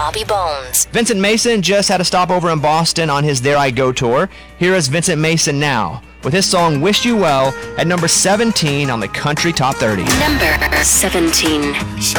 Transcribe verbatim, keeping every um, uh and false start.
Bobby Bones. Vincent Mason just had a stopover in Boston on his There I Go tour. Here is Vincent Mason now with his song Wish You Well at number seventeen on the Country Top thirty. Number seventeen.